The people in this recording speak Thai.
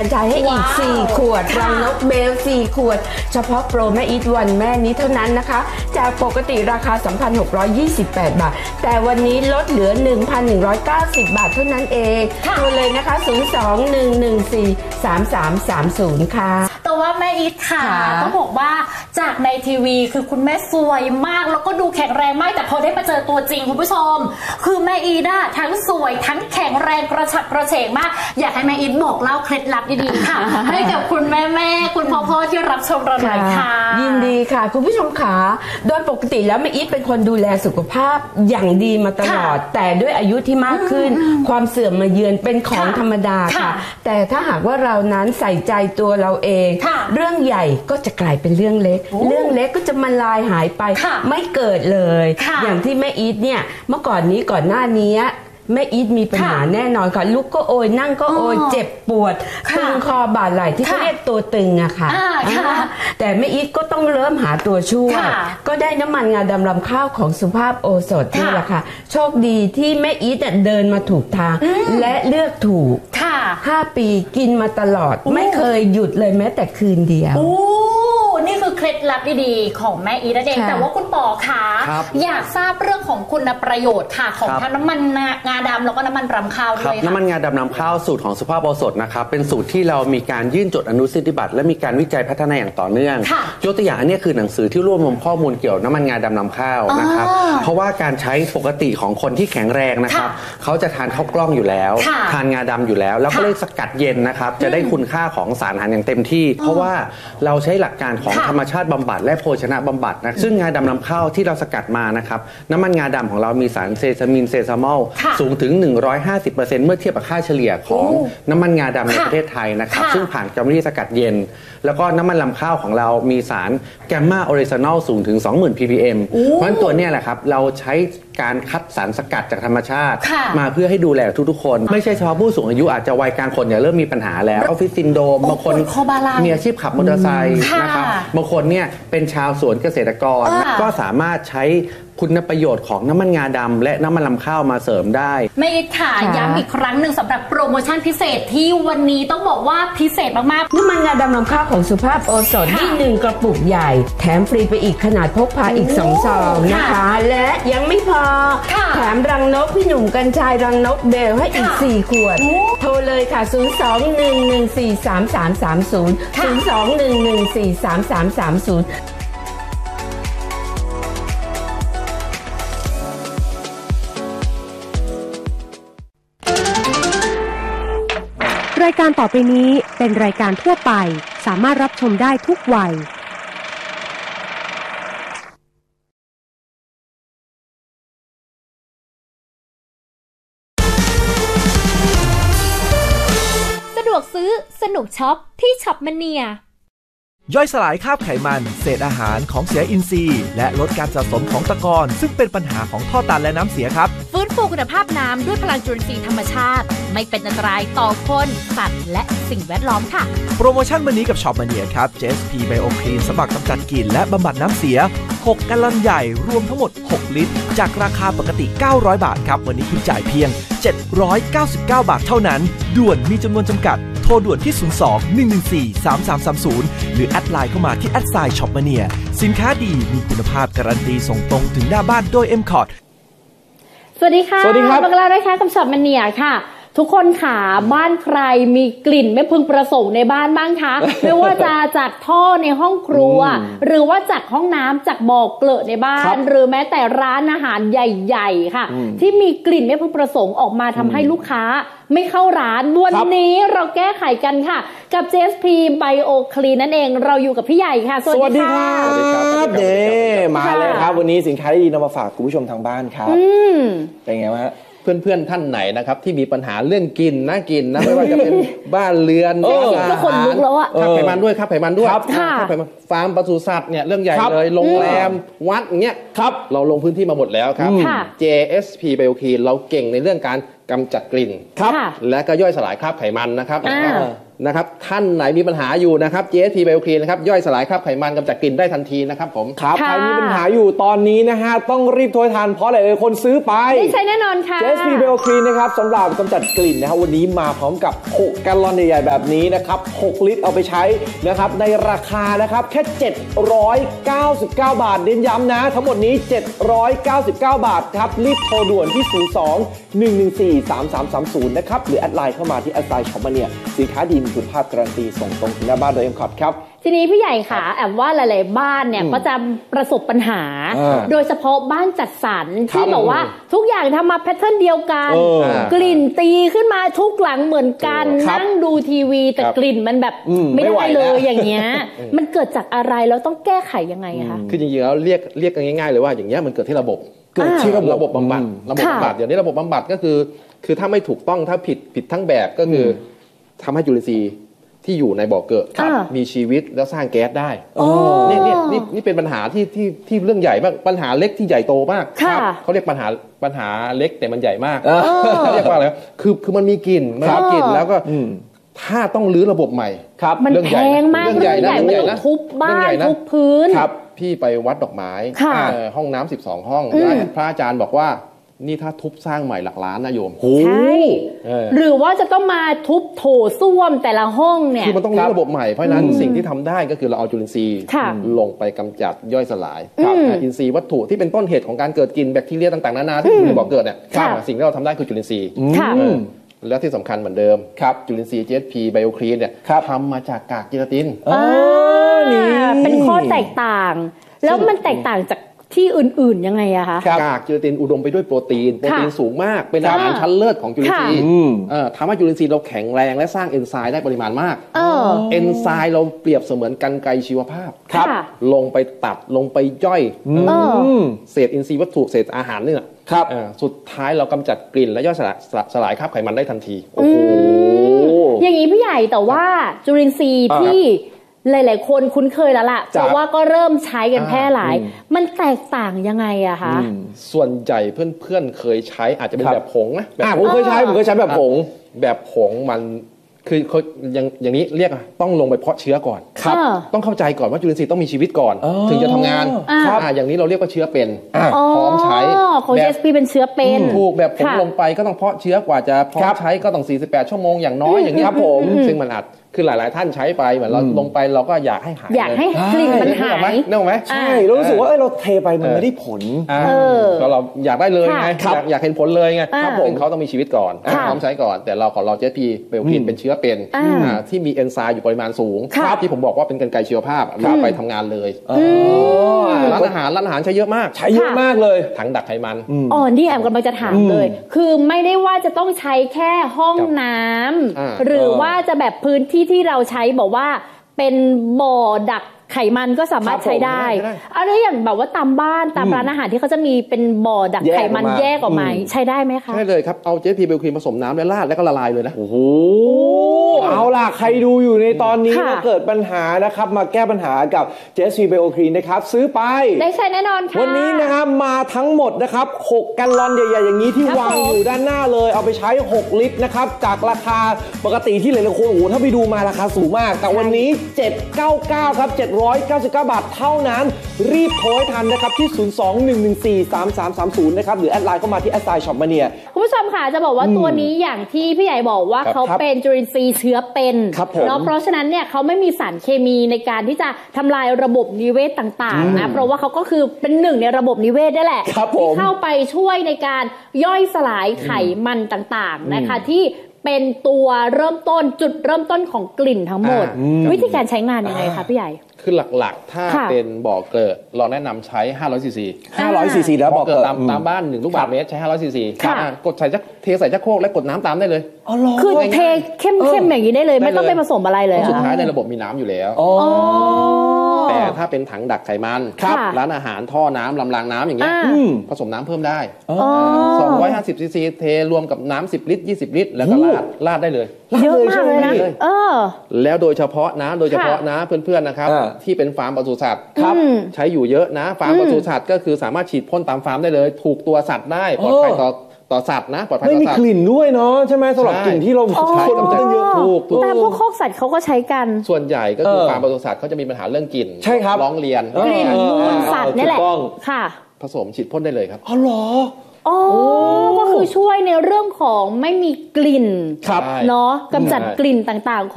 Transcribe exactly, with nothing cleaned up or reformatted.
ชายให้อีกสี่ขวดรังนกเบลสี่ขวดเฉพาะโปรแม่อีทวันแม่นี้เท่านั้นนะคะจากปกติราคา สามพันหกร้อยยี่สิบแปด บาทแต่วันนี้ลดเหลือ หนึ่งพันหนึ่งร้อยเก้าสิบ บาทเท่านั้นเองโทรเลยนะคะศูนย์ สอง หนึ่ง หนึ่ง สี่ สาม สาม สาม ศูนย์ค่ะแต่ว่าแม่อีทค่ะต้องบอกว่าจากในทีวีคือคุณแม่สวยมากแล้วก็ดูแข็งแรงมากแต่พอได้มาเจอตัวจริงคุณผู้ชมคือแม่อีทอะทั้งสวยทั้งแข็งแรงกระฉับกระเฉงมากอยากให้แม่อีทบอกเล่าเคล็ดลับดีๆค่ะให้กับคุณแม่แม่คุณพ่อพ่อที่รับชมเราหน่อยค่ะยินดีค่ะคุณผู้ชมค่ะโดยปกติแล้วแม่อีทเป็นคนดูแลสุขภาพอย่างดีมาตลอดแต่ด้วยอายุที่มากขึ้นความเสื่อมมาเยือนเป็นของธรรมดาค่ะแต่ถ้าหากว่าเรานั้นใส่ใจตัวเราเองเรื่องใหญ่ก็จะกลายเป็นเรื่องเล็กเรื่องเล็กก็จะมาลายหายไปไม่เกิดเลยอย่างที่แม่อีทเนี่ยเมื่อก่อนนี้ก่อนหน้านี้แม่อีทมีปัญหาแน่นอนค่ะลุกก็โอยนั่งก็โอยเจ็บปวดตึงคอบ่าไหล่ที่เขาเรียกตัวตึงอะค่ะแต่แม่อีทก็ต้องเริ่มหาตัวช่วยก็ได้น้ำมันงาดำรำข้าวของสุภาพโอสถนี่แหละค่ะโชคดีที่แม่อีทเดินมาถูกทางและเลือกถูกห้าปีกินมาตลอดไม่เคยหยุดเลยแม้แต่คืนเดียวนี่คือเคล็ดลับดีๆของแม่อีทนั่นเองแต่ว่าคุณปอคะอยากทราบเรื่องของคุณประโยชน์ค่ะของทั้งน้ำมันงาดำแล้วก็น้ำมันรำข้าวด้วยค่ะน้ำมันงาดำรำข้าวสูตรของสุภาพโอสถนะครับเป็นสูตรที่เรามีการยื่นจดอนุสิทธิบัตรและมีการวิจัยพัฒนาอย่างต่อเนื่องยกตัวอย่างอันนี้คือหนังสือที่รวบรวมข้อมูลเกี่ยวน้ำมันงาดำรำข้าวนะครับเพราะว่าการใช้ปกติของคนที่แข็งแรงนะครับเขาจะทานข้าวกล้องอยู่แล้วทานงาดำอยู่แล้วแล้วก็เลยสกัดเย็นนะครับจะได้คุณค่าของสารอาหารอย่างเต็มที่เพราะว่าเราใช้หลักการของธรรมชาติบำบัดและโภชนะบำบัดนะซึ่งงาดำนำเข้าที่เราสกัดมานะครับน้ำมันงาดำของเรามีสารเซซามินเซซามอลสูงถึง หนึ่งร้อยห้าสิบเปอร์เซ็นต์ เมื่อเทียบกับค่าเฉลี่ยของน้ำมันงาดำในประเทศไทยนะครับซึ่งผ่านกรรมวิธีสกัดเย็นแล้วก็น้ำมันลำข้าวของเรามีสารแกมมาออริจินอลสูงถึง สองหมื่น พี พี เอ็ม เพราะฉะนั้นตัวนี้แหละครับเราใช้การคัดสารสกัดจากธรรมชาติมาเพื่อให้ดูแลทุกๆคนไม่ใช่เฉพาะผู้สูงอายุอาจจะวัยกลางคนเนี่ยเริ่มมีปัญหาแล้วออฟฟิศซินโดรมบางคนมีอาชีพขับมอเตอร์ไซค์นะครับบางคนเนี่ยเป็นชาวสวนเกษตรกรก็สามารถใช้คุณประโยชน์ของน้ำมันงาดำและน้ำมันลำข้าวมาเสริมได้แม่อีทค่ะย้ำอีกครั้งหนึ่งสำหรับโปรโมชั่นพิเศษที่วันนี้ต้องบอกว่าพิเศษมากๆน้ำมันงาดำลำข้าวของสุภาพโอสถนี่หนึ่งกระปุกใหญ่แถมฟรีไปอีกขนาดพกพาอีกสองซองนะคะและยังไม่พอแถมรังนกพี่หนุ่มกัญชัยรังนกเบลให้อีกสี่ขวดโทรเลยค่ะศูนย์ สอง หนึ่ง หนึ่ง สี่ สาม สาม สาม ศูนย์ ศูนย์ สอง หนึ่ง หนึ่ง สี่ สาม สาม สาม ศูนย์รายการต่อไปนี้เป็นรายการทั่วไปสามารถรับชมได้ทุกวัยสะดวกซื้อสนุกช็อปที่ช็อปมเนียย่อยสลายคราบไขมันเศษอาหารของเสียอินทรีย์และลดการสะสมของตะกอนซึ่งเป็นปัญหาของท่อตันและน้ำเสียครับฟื้นฟูคุณภาพน้ำด้วยพลังจุลินทรีย์ธรรมชาติไม่เป็นอันตรายต่อคนสัตว์และสิ่งแวดล้อมค่ะโปรโมชั่นวันนี้กับช็อปมาเนียครับ เจ เอส พี Bio Clean สำหรับกำจัดกลิ่นและบำบัดน้ำเสียหกแกลลอนใหญ่รวมทั้งหมดหกลิตรจากราคาปกติเก้าร้อยบาทครับวันนี้คุณจ่ายเพียงเจ็ดร้อยเก้าสิบเก้าบาทเท่านั้นด่วนมีจำนวนจำกัดโทรด่วนที่ศูนย์ สอง หนึ่ง หนึ่ง สี่ สาม สาม สาม ศูนย์หรือแอดไลน์เข้ามาที่แอดไซน์ช็อปมาเนียสินค้าดีมีคุณภาพการันตีส่งตรงถึงหน้าบ้านโดย เอ็ม คอร์ดสวัสดีค่ะสวัสดีครับมาแล้วนะคะกับช็อปมาเนียค่ะทุกคนค่ะบ้านใครมีกลิ่นไม่พึงประสงค์ในบ้านบ้างคะไม่ว่าจะจากท่อในห้องครัวหรือว่าจากห้องน้ำจากบ่อเกลอะในบ้านหรือแม้แต่ร้านอาหารใหญ่ๆค่ะที่มีกลิ่นไม่พึงประสงค์ออกมาทำให้ลูกค้าไม่เข้าร้านวันนี้เราแก้ไขกันค่ะกับ เจ เอส พี Bio Clean นั่นเองเราอยู่กับพี่ใหญ่ค่ะสวัสดีค่ะสวัสดีครับเด้มาเลยครับวันนี้สินค้าดีนำมาฝากคุณผู้ชมทางบ้านครับเป็นไงวะเพื่อนๆท่านไหนนะครับที่มีปัญหาเรื่องกินน่ากินนะไม่ว่าจะเป็นบ้านเรือนอาหารก็คนลุกแล้วอะข้าวไขมันด้วยข้าวไขมันด้วยข้าวไขมันฟาร์มปศุสัตว์เนี่ยเรื่องใหญ่เลยโรงแรมวัดเงี้ยครับเราลงพื้นที่มาหมดแล้วครับ เจ เอส พี Bio Clean เราเก่งในเรื่องการกำจัดกลิ่นและก็ย่อยสลายคราบไขมันนะครับนะครับท่านไหนมีปัญหาอยู่นะครับ เจ เอส พี Bio Clean นะครับย่อยสลายคราบไขมันกำจัดกลิ่นได้ทันทีนะครับผมครับใครมีปัญหาอยู่ตอนนี้นะฮะต้องรีบโทรทันเพราะหลายๆคนซื้อไปได้ใช้แน่นอนค่ะเจ เอส พี Bio Clean นะครับสำหรับกำจัดกลิ่นนะครับวันนี้มาพร้อมกับหกแกลลอนใหญ่ๆแบบนี้นะครับหกลิตรเอาไปใช้นะครับในราคานะครับแค่เจ็ดร้อยเก้าสิบเก้าบาทเน้นย้ำนะทั้งหมดนี้เจ็ดร้อยเก้าสิบเก้าบาทครับรีบโทรด่วนที่ศูนย์ สอง หนึ่ง หนึ่ง สี่ สาม สาม สาม ศูนย์นะครับหรือแอดไลน์เข้ามาที่แอดไลน์ช็อปมาเนียสินค้าดีมีคุณภาพการันตีส่งตรงถึงหน้าบ้านโดย เอ็ม คอร์ด ครับทีนี้พี่ใหญ่ค่ะแอบว่าหลายๆบ้านเนี่ยก็จะประสบปัญหาโดยเฉพาะบ้านจัดสรรที่บอกว่าทุกอย่างทำมาแพทเทิร์นเดียวกันกลิ่นตีขึ้นมาทุกหลังเหมือนกันนั่งดูทีวีแต่กลิ่นมันแบบไม่ได้เลยอย่างเงี้ยมันเกิดจากอะไรแล้วต้องแก้ไขยังไงคะคือจริงๆแล้วเรียกเรียกกันง่ายๆเลยว่าอย่างเงี้ยมันเกิดที่ระบบเกิดที่ระบบบำบัดระบบบำบัดเดี๋ยวนี้ระบบบำบัดก็คือคือถ้าไม่ถูกต้องถ้าผิดผิดทั้งแบบก็คือทำให้จุลินทรีย์ที่อยู่ในบ่อเกิดมีชีวิตแล้วสร้างแก๊สได้นี่นี่นี่นี่เป็นปัญหาที่ที่ที่เรื่องใหญ่มากปัญหาเล็กที่ใหญ่โตมากเขาเรียกปัญหาปัญหาเล็กแต่มันใหญ่มากเรียกว่าอะไรคือคือมันมีกลิ่นมันมีกลิ่นแล้วก็ถ้าต้องรื้อระบบใหม่ครับมันแพงมากเรื่องใหญ่นะเรื่องใหญ่นะทุบบ้านทุบพื้นครับพี่ไปวัดดอกไม้ห้องน้ำสิบสองห้องพระอาจารย์บอกว่านี่ถ้าทุบสร้างใหม่หลักล้านนะโยมใช่หรือว่าจะต้องมาทุบโถส้วมแต่ละห้องเนี่ยคือมันต้องรื้อระบบใหม่เพราะนั้นสิ่งที่ทำได้ก็คือเราเอาจุลินทรีย์ลงไปกำจัดย่อยสลายอินทรีย์วัตถุที่เป็นต้นเหตุของการเกิดกลิ่นแบคทีเรียต่างๆนานาที่อยู่ในบ่อเกิดเนี่ยสิ่งที่เราทำได้คือจุลินทรีย์แล้วที่สำคัญเหมือนเดิมจุลินทรีย์ เจ เอส พี Bio Clean เนี่ยทำมาจากกากเจลาตินเป็นข้อแตกต่างแล้วมันแตกต่างจากที่อื่นๆยังไงอะคะกากจุลินทรีย์อุดมไปด้วยโปรตีนโปรตีนสูงมากเป็นอาหารชั้นเลิศของจุลินทรีย์ทำให้จุลินทรีย์เราแข็งแรงและสร้างเอนไซม์ได้ปริมาณมากเอนไซม์เราเปรียบเสมือนกรรไกรชีวภาพลงไปตัดลงไปย่อยเศษอินทรีย์วัตถุเศษอาหารนี่แหละสุดท้ายเรากำจัดกลิ่นและย่อยสลายคราบไขมันได้ทันทีโอ้โหอย่างนี้พี่ใหญ่แต่ว่าจุลินทรีย์ที่หลายๆคนคุ้นเคยแล้วล่ะเพราะว่าก็เริ่มใช้กันแพร่หลายมันแตกต่างยังไงอะคะส่วนใหญ่เพื่อนๆเคยใช้อาจจะเป็นแบบผงนะแบบผมเคยใช้ผมเคยใช้แบบผงแบบผงมันคือเขาอย่างอย่างนี้เรียกต้องลงไปเพาะเชื้อก่อนครับต้องเข้าใจก่อนว่าจุลินทรีย์ต้องมีชีวิตก่อนถึงจะทำงานครับอย่างนี้เราเรียกว่าเชื้อเป็นพร้อมใช้ของ เอส พี เป็นเชื้อเป็นถูกแบบผงลงไปก็ต้องเพาะเชื้อกว่าจะพร้อมใช้ก็ต้องสี่สิบแปดชั่วโมงอย่างน้อยอย่างนี้ครับผมซึ่งมันอาจคือหลายๆท่านใช้ไปเหมือนเราลงไปเราก็อยากให้หายอยากให้กลิ่นมันหายนึกออกไหมใช่เรารู้สึกว่าเออเราเทไปมันไม่ได้ผลก็เราอยากได้เลยไงอยากเห็นผลเลยไงซึ่งเขาต้องมีชีวิตก่อนพร้อมใช้ก่อนแต่เราของเรา เจ เอส พี Bio Clean เป็นเชื้อเป็นที่มีเอนไซม์อยู่ปริมาณสูงที่ผมบอกว่าเป็นกรรไกรชีวภาพเราไปทำงานเลยร้านอาหารร้านอาหารใช้เยอะมากใช้เยอะมากเลยถังดักไขมันอ๋อนี่แอมกำลังจะถามเลยคือไม่ได้ว่าจะต้องใช้แค่ห้องน้ำหรือว่าจะแบบพื้นที่ที่เราใช้บอกว่าเป็นบ่อดักไขมันก็สามารถใช้ได้อะไรอย่างแบบว่าตามบ้านตามร้านอาหารที่เขาจะมีเป็นบ่อดักไขมันแยกออกมาใช้ได้ไหมคะใช่เลยครับเอา เจ เอส พี Bio Clean ผสมน้ำแล้วราดแล้วก็ละลายเลยนะโอ้โหเอาล่ะใครดูอยู่ในตอนนี้ถ้าเกิดปัญหานะครับมาแก้ปัญหากับ เจ เอส พี Bio Clean นะครับซื้อไปได้ใช้แน่นอนค่ะวันนี้นะครับมาทั้งหมดนะครับหกแกลลอนใหญ่ๆอย่างนี้ที่วางอยู่ด้านหน้าเลยเอาไปใช้หกลิตรนะครับจากราคาปกติที่หลายๆคนโอ้โหถ้าไปดูมาราคาสูงมากแต่วันนี้เจ็ดร้อยเก้าสิบเก้าครับเจ็ดร้อยเก้าสิบเก้าบาทเท่านั้นรีบโทรให้ทันนะครับที่ศูนย์ สอง หนึ่ง หนึ่ง สี่ สาม สาม สาม ศูนย์นะครับหรือแอดไลน์เข้ามาที่แอดไซน์ช็อปมาเนียคุณผู้ชมค่ะจะบอกว่าตัวนี้อย่างที่พี่ใหญ่บอกว่าเขาเป็นจุลินทรีย์เชื้อเป็นเนาะเพราะฉะนั้นเนี่ยเขาไม่มีสารเคมีในการที่จะทำลายระบบนิเวศต่างๆนะเพราะว่าเขาก็คือเป็นหนึ่งในระบบนิเวศได้แหละที่เข้าไปช่วยในการย่อยสลายไขมันต่างๆนะคะที่เป็นตัวเริ่มต้นจุดเริ่มต้นของกลิ่นทั้งหมดวิธีการใช้งานยังไงคะพี่ใหญ่คือหลักๆถ้าเป็นบ่อเกิดเราแนะนำใช้ห้าร้อยซีซีห้าร้อยซีซีแล้วบ่อเกิดตามตามบ้านหนึ่งลูกบาศก์เมตรใช้ห้าร้อยซีซีกดใส่จักเทใส่จักโครกและกดน้ำตามได้เลยคือเทเข้มๆอย่างนี้ได้เลยไม่ต้องไปผสมอะไรเลยสุดท้ายในระบบมีน้ำอยู่แล้วแต่ถ้าเป็นถังดักไขมันร้านอาหารท่อน้ำลำรางน้ำอย่างเงี้ยผสมน้ำเพิ่มได้สองร้อยห้าสิบซีซีเทรวมกับน้ำสิบลิตรยี่สิบลิตรแล้วก็ราดราดได้เลยเยอะมากเลยนะแล้วโดยเฉพาะนะโดยเฉพาะนะเพื่อนๆนะครับที่เป็นฟาร์มปศุสัตว์ใช้อยู่เยอะนะฟาร์มปศุสัตว์ก็คือสามารถฉีดพ่นตามฟาร์มได้เลยถูกตัวสัตว์ได้ปลอดภัยต่อต่อสัตว์นะปลอดภัยไม่ต่อมีสัตกว์ลิ่นด้วยเนาะใช่ไหมสำหรับใช่กลิ่นที่เราอ๋อใช้กันตั้งเยอะถูกถูกแต่พวกคอกสัตว์เขาก็ใช้กันส่วนใหญ่ก็คือเออฟาร์มปศุสัตว์เขาจะมีปัญหาเรื่องกลิ่นใช่ครับร้องเรียนกลิ่นมูลสัตว์นี่แหละถูกต้องค่ะผสมฉีดพ่นได้เลยครับอ๋อเหรออ๋อก็คือช่วยในเรื่องของไม่มีกลิ่นครับเนาะกำจัดใช่กลิ่นต่างๆ